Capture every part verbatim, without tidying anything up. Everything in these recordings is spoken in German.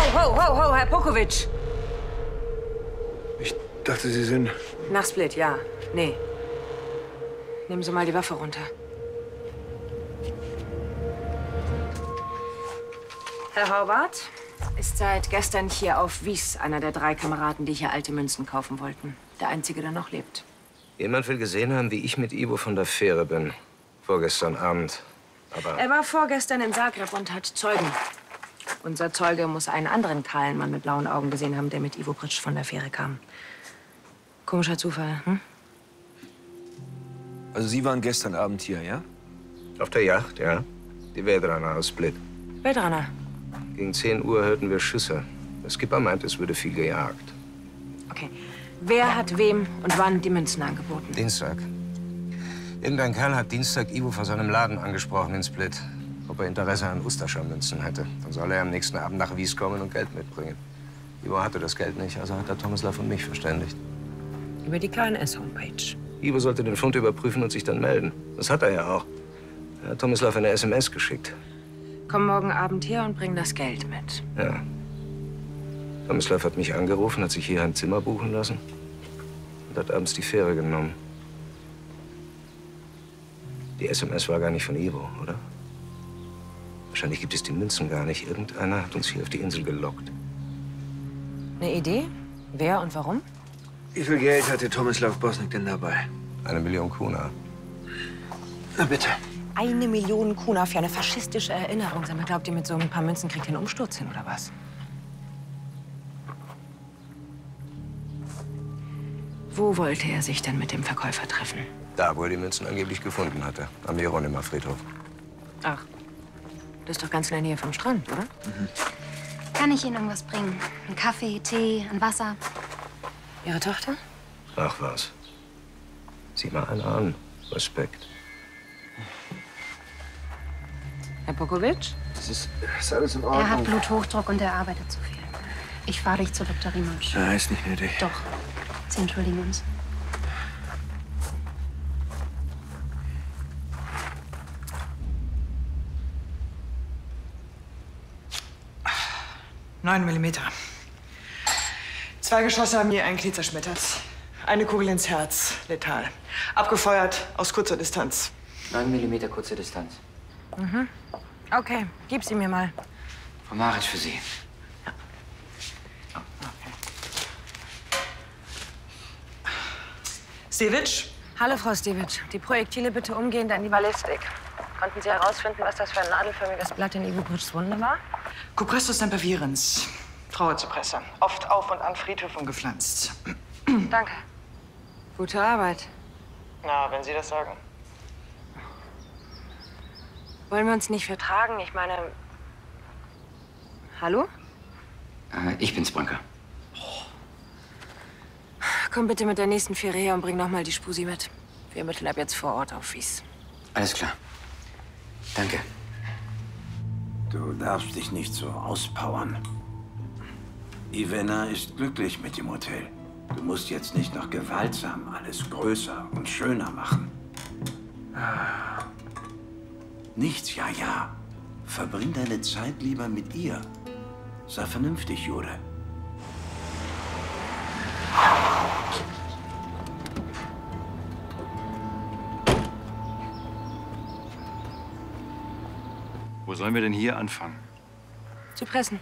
ho, ho, ho, Herr Pokovic. Ich dachte, Sie sind... Nach Split, ja. Nee. Nehmen Sie mal die Waffe runter. Herr Horvath ist seit gestern hier auf Wies, einer der drei Kameraden, die hier alte Münzen kaufen wollten. Der einzige, der noch lebt. Jemand will gesehen haben, wie ich mit Ivo von der Fähre bin. Vorgestern Abend. Aber... Er war vorgestern in Zagreb und hat Zeugen. Unser Zeuge muss einen anderen kahlen Mann mit blauen Augen gesehen haben, der mit Ivo Pritsch von der Fähre kam. Komischer Zufall, hm? Also Sie waren gestern Abend hier, ja? Auf der Yacht, ja. Die Vedrana aus Split. Vedrana. Gegen zehn Uhr hörten wir Schüsse. Der Skipper meinte, es würde viel gejagt. Okay. Wer hat wem und wann die Münzen angeboten? Dienstag. Irgendein Kerl hat Dienstag Ivo vor seinem Laden angesprochen in Split. Ob er Interesse an Ustascha-Münzen hätte. Dann soll er am nächsten Abend nach Wies kommen und Geld mitbringen. Ivo hatte das Geld nicht, also hat er Tomislav und mich verständigt. Über die K N S-Homepage. Ivo sollte den Fund überprüfen und sich dann melden. Das hat er ja auch. Er hat Tomislav eine S M S geschickt. Komm morgen Abend her und bring das Geld mit. Ja. Tomislav hat mich angerufen, hat sich hier ein Zimmer buchen lassen und hat abends die Fähre genommen. Die S M S war gar nicht von Ivo, oder? Wahrscheinlich gibt es die Münzen gar nicht. Irgendeiner hat uns hier auf die Insel gelockt. Eine Idee? Wer und warum? Wie viel Geld hatte Tomislav Bosnik denn dabei? Eine Million Kuna. Na bitte. Eine Million Kuna für eine faschistische Erinnerung. Sag mal, glaubt ihr, mit so ein paar Münzen kriegt ihr einen Umsturz hin, oder was? Wo wollte er sich denn mit dem Verkäufer treffen? Da, wo er die Münzen angeblich gefunden hatte. Am Jeronimer Friedhof. Ach, das ist doch ganz in der Nähe vom Strand, oder? Mhm. Kann ich Ihnen irgendwas bringen? Ein Kaffee, Tee, ein Wasser? Ihre Tochter? Ach was. Sieh mal einer an. Respekt. Herr Pokovic? Das ist, das ist alles in Ordnung. Er hat Bluthochdruck und er arbeitet zu viel. Ich fahre dich zu Doktor Rimonsch. Ja, ist nicht nötig. Doch. Sie entschuldigen uns. Neun Millimeter. Zwei Geschosse haben je ein Glied zerschmettert. Eine Kugel ins Herz, letal. Abgefeuert aus kurzer Distanz. Neun Millimeter kurze Distanz. Mhm. Okay, gib sie mir mal. Frau Maric für Sie. Ja. Oh, okay. Stevic? Hallo, Frau Stevic. Die Projektile bitte umgehend an die Ballistik. Konnten Sie herausfinden, was das für ein nadelförmiges Blatt in Ivo Pritschs Wunde war? Cupressus sempervirens. Trauerzypresse. Oft auf und an Friedhöfen gepflanzt. Danke. Gute Arbeit. Na, wenn Sie das sagen. Wollen wir uns nicht vertragen? Ich meine... Hallo? Äh, ich bin's, Branka. Komm bitte mit der nächsten Fähre her und bring noch mal die Spusi mit. Wir ermitteln ab jetzt vor Ort auf Wies. Alles klar. Danke. Du darfst dich nicht so auspowern. Ivana ist glücklich mit dem Hotel. Du musst jetzt nicht noch gewaltsam alles größer und schöner machen. Nichts, ja, ja. Verbring deine Zeit lieber mit ihr. Sei vernünftig, Jude. Wo sollen wir denn hier anfangen? Zypressen.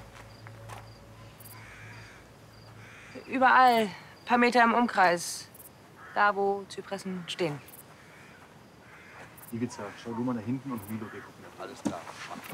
Überall. Ein paar Meter im Umkreis. Da, wo Zypressen stehen. Ivica, schau du mal nach hinten und Milo, wir gucken nach. Alles klar.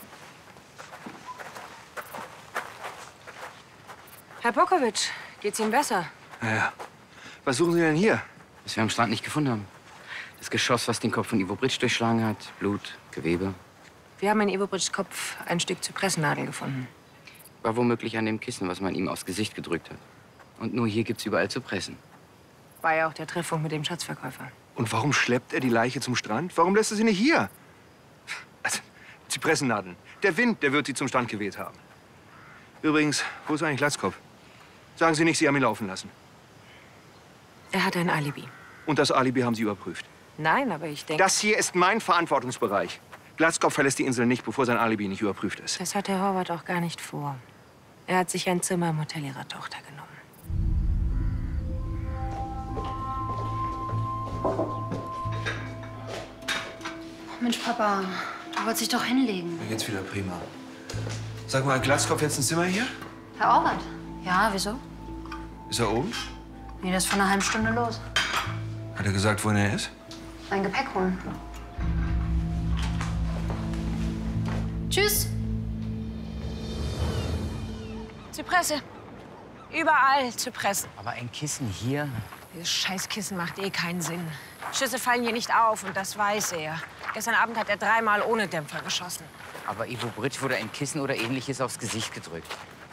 Herr Pokovic, geht's Ihnen besser? Ja. Was suchen Sie denn hier? Was wir am Strand nicht gefunden haben. Das Geschoss, was den Kopf von Ivo Pritsch durchschlagen hat. Blut, Gewebe. Wir haben in Ivo Pritschs Kopf ein Stück Zypressennadel gefunden. War womöglich an dem Kissen, was man ihm aufs Gesicht gedrückt hat. Und nur hier gibt's überall Zypressen. War ja auch der Treffpunkt mit dem Schatzverkäufer. Und warum schleppt er die Leiche zum Strand? Warum lässt er sie nicht hier? Also, Zypressennadeln. Der Wind, der wird sie zum Strand geweht haben. Übrigens, wo ist eigentlich Glatzkopf? Sagen Sie nicht, Sie haben ihn laufen lassen. Er hat ein Alibi. Und das Alibi haben Sie überprüft? Nein, aber ich denke... Das hier ist mein Verantwortungsbereich. Glatzkopf verlässt die Insel nicht, bevor sein Alibi nicht überprüft ist. Das hat Herr Horvath auch gar nicht vor. Er hat sich ein Zimmer im Hotel ihrer Tochter genommen. Mensch, Papa, du wolltest dich doch hinlegen. Mir geht's wieder prima. Sag mal, hat Glatzkopf jetzt ein Zimmer hier? Herr Orwart? Ja, wieso? Ist er oben? Nee, der ist vor einer halben Stunde los. Hat er gesagt, wohin er ist? Sein Gepäck holen. Tschüss. Zypresse. Überall Zypressen. Aber ein Kissen hier? Dieses Scheißkissen macht eh keinen Sinn. Schüsse fallen hier nicht auf und das weiß er. Gestern Abend hat er dreimal ohne Dämpfer geschossen. Aber Ivo Britsch wurde ein Kissen oder Ähnliches aufs Gesicht gedrückt.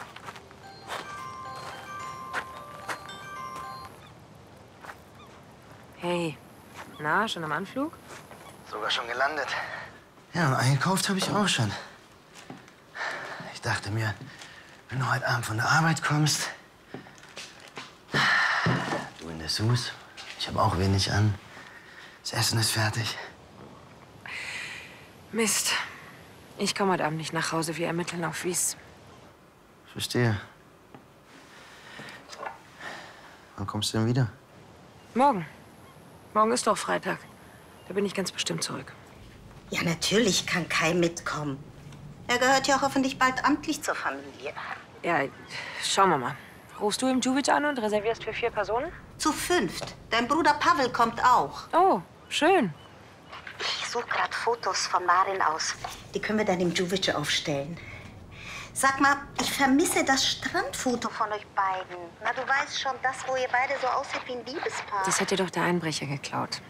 Hey, na, schon am Anflug? Sogar schon gelandet. Ja, und eingekauft habe ich auch schon. Ich dachte mir, wenn du heute Abend von der Arbeit kommst, du in Dessous, ich habe auch wenig an. Das Essen ist fertig. Mist. Ich komme heute Abend nicht nach Hause. Wir ermitteln auf Wies. Verstehe. Wann kommst du denn wieder? Morgen. Morgen ist doch Freitag. Da bin ich ganz bestimmt zurück. Ja, natürlich kann Kai mitkommen. Er gehört ja hoffentlich bald amtlich zur Familie. Ja, schauen wir mal. Rufst du im Djuvic an und reservierst für vier Personen? Zu fünft. Dein Bruder Pavel kommt auch. Oh, schön. Ich suche gerade Fotos von Marin aus. Die können wir dann im Djuvic aufstellen. Sag mal, ich vermisse das Strandfoto von euch beiden. Na, du weißt schon, das, wo ihr beide so aussieht wie ein Liebespaar. Das hat dir doch der Einbrecher geklaut.